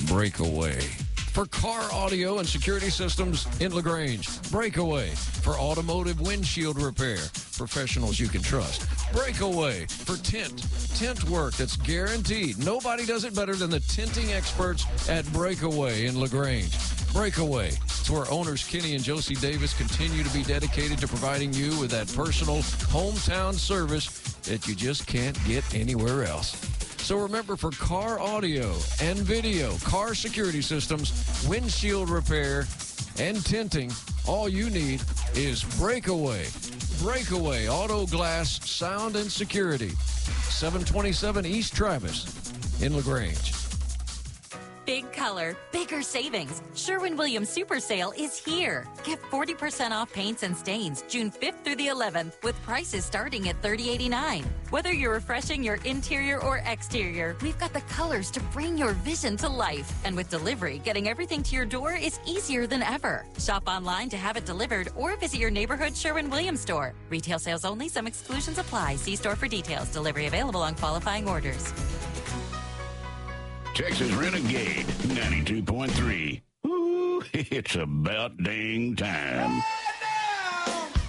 Breakaway. For car audio and security systems in LaGrange, Breakaway. For automotive windshield repair, professionals you can trust, Breakaway. For tint work that's guaranteed. Nobody does it better than the tinting experts at Breakaway in LaGrange. Breakaway. It's where owners Kenny and Josie Davis continue to be dedicated to providing you with that personal hometown service that you just can't get anywhere else. So remember, for car audio and video, car security systems, windshield repair, and tinting, all you need is Breakaway. Breakaway Auto Glass Sound and Security. 727 East Travis in LaGrange. Big color, bigger savings. Sherwin-Williams Super Sale is here. Get 40% off paints and stains June 5th through the 11th with prices starting at $30.89. Whether you're refreshing your interior or exterior, we've got the colors to bring your vision to life. And with delivery, getting everything to your door is easier than ever. Shop online to have it delivered or visit your neighborhood Sherwin-Williams store. Retail sales only. Some exclusions apply. See store for details. Delivery available on qualifying orders. Texas Renegade 92.3. Ooh, it's about dang time.